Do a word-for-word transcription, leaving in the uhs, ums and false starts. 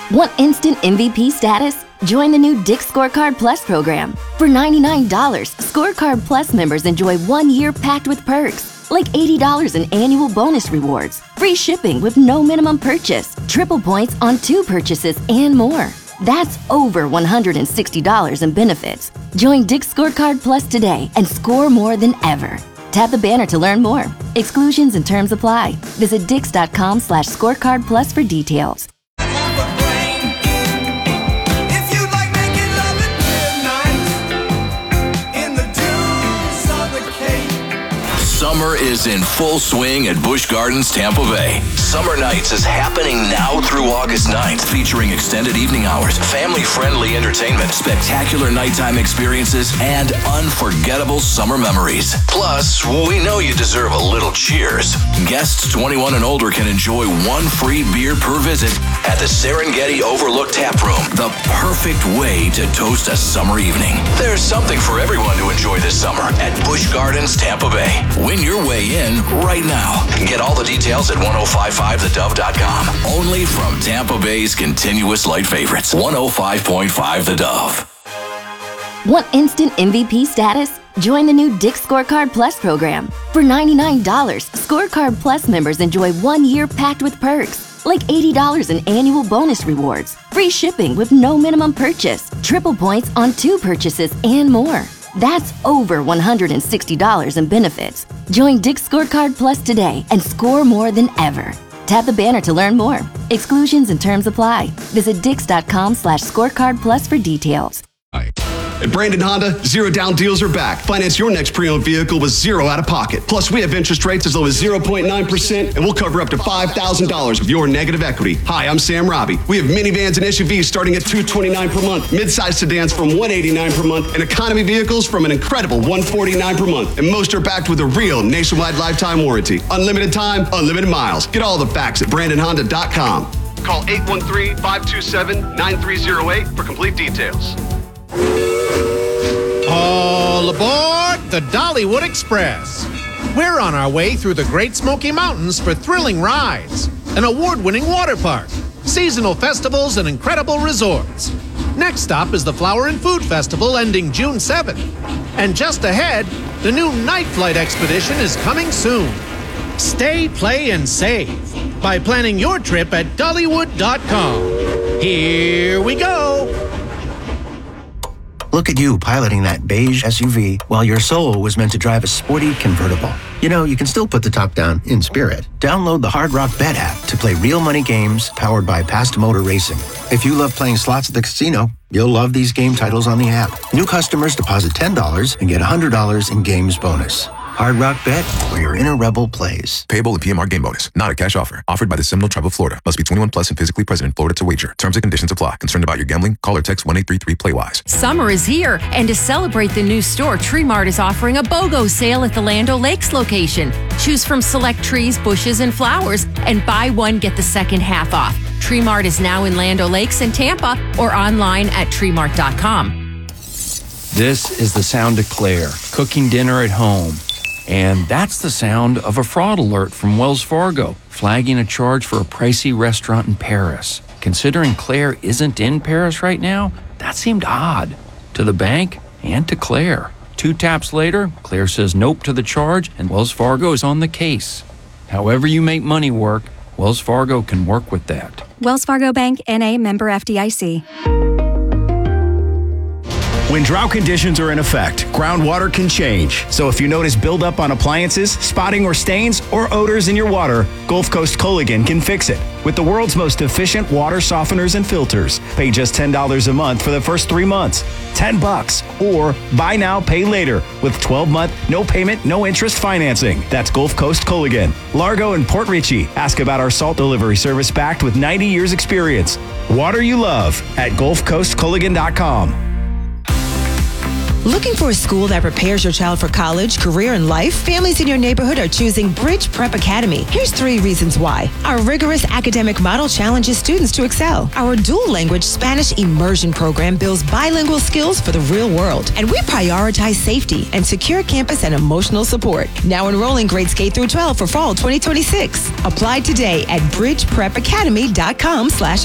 Want instant M V P status? Join the new Dick's Scorecard Plus program. For ninety-nine dollars, Scorecard Plus members enjoy one year packed with perks, like eighty dollars in annual bonus rewards, free shipping with no minimum purchase, triple points on two purchases, and more. That's over one hundred sixty dollars in benefits. Join Dick's Scorecard Plus today and score more than ever. Tap the banner to learn more. Exclusions and terms apply. Visit dix.com slash scorecard plus for details. Summer is in full swing at Busch Gardens, Tampa Bay. Summer Nights is happening now through August ninth, featuring extended evening hours, family-friendly entertainment, spectacular nighttime experiences, and unforgettable summer memories. Plus, we know you deserve a little cheers. Guests twenty-one and older can enjoy one free beer per visit at the Serengeti Overlook Tap Room, the perfect way to toast a summer evening. There's something for everyone to enjoy this summer at Busch Gardens, Tampa Bay. Win your way in right now. Get all the details at ten fifty-five the dove dot com. Only from Tampa Bay's continuous light favorites. one oh five point five The Dove. Want instant M V P status? Join the new Dick's Scorecard Plus program. For ninety-nine dollars, Scorecard Plus members enjoy one year packed with perks, like eighty dollars in annual bonus rewards, free shipping with no minimum purchase, triple points on two purchases, and more. That's over one hundred sixty dollars in benefits. Join Dick's Scorecard Plus today and score more than ever. Tap the banner to learn more. Exclusions and terms apply. Visit dix.com slash scorecard plus for details. At Brandon Honda, zero down deals are back. Finance your next pre-owned vehicle with zero out of pocket. Plus, we have interest rates as low as zero point nine percent, and we'll cover up to five thousand dollars of your negative equity. Hi, I'm Sam Robbie. We have minivans and S U Vs starting at two hundred twenty-nine dollars per month, mid-size sedans from one hundred eighty-nine dollars per month, and economy vehicles from an incredible one hundred forty-nine dollars per month. And most are backed with a real nationwide lifetime warranty. Unlimited time, unlimited miles. Get all the facts at brandon honda dot com. Call eight one three, five two seven, nine three zero eight for complete details. All aboard the Dollywood Express. We're on our way through the Great Smoky Mountains for thrilling rides, an award-winning water park, seasonal festivals, and incredible resorts. Next stop is the Flower and Food Festival ending June seventh. And just ahead, the new Night Flight Expedition is coming soon. Stay, play, and save by planning your trip at Dollywood dot com. Here we go. Look at you piloting that beige S U V while your soul was meant to drive a sporty convertible. You know, you can still put the top down in spirit. Download the Hard Rock Bet app to play real money games powered by Past Motor Racing. If you love playing slots at the casino, you'll love these game titles on the app. New customers deposit ten dollars and get one hundred dollars in games bonus. Hard Rock Bet, where your inner rebel plays. Payable in P M R game bonus. Not a cash offer. Offered by the Seminole Tribe of Florida. Must be twenty-one plus and physically present in Florida to wager. Terms and conditions apply. Concerned about your gambling? Call or text one eight three three play wise. Summer is here, and to celebrate the new store, Tree Mart is offering a BOGO sale at the Land O'Lakes location. Choose from select trees, bushes, and flowers, and buy one, get the second half off. Tree Mart is now in Land O'Lakes and Tampa, or online at tree mart dot com. This is the sound of Claire, cooking dinner at home. And that's the sound of a fraud alert from Wells Fargo, flagging a charge for a pricey restaurant in Paris. Considering Claire isn't in Paris right now, that seemed odd to the bank and to Claire. Two taps later, Claire says nope to the charge, and Wells Fargo is on the case. However you make money work, Wells Fargo can work with that. Wells Fargo Bank, N A, member F D I C. When drought conditions are in effect, groundwater can change. So if you notice buildup on appliances, spotting or stains, or odors in your water, Gulf Coast Culligan can fix it. With the world's most efficient water softeners and filters, pay just ten dollars a month for the first three months. ten bucks. Or buy now, pay later with twelve month, no payment, no interest financing. That's Gulf Coast Culligan. Largo and Port Richey. Ask about our salt delivery service backed with ninety years experience. Water you love at gulf coast culligan dot com. Looking for a school that prepares your child for college, career, and life? Families in your neighborhood are choosing Bridge Prep Academy. Here's three reasons why. Our rigorous academic model challenges students to excel. Our dual language Spanish immersion program builds bilingual skills for the real world. And we prioritize safety and secure campus and emotional support. Now enrolling grades K through twelve for fall twenty twenty-six. Apply today at bridge prep academy dot com slash